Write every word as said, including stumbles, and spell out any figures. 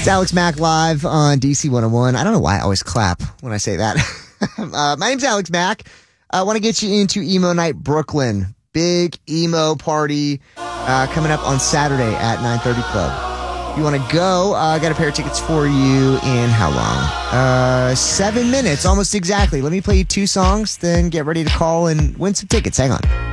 It's Alex Mack live on D C one oh one. I don't know why I always clap when I say that. uh, my name's Alex Mack. I want to get you into Emo Night Brooklyn. Big emo party uh, coming up on Saturday at nine thirty Club. If you want to go, I uh, got a pair of tickets for you in how long? Uh, seven minutes, almost exactly. Let me play you two songs, then get ready to call and win some tickets. Hang on.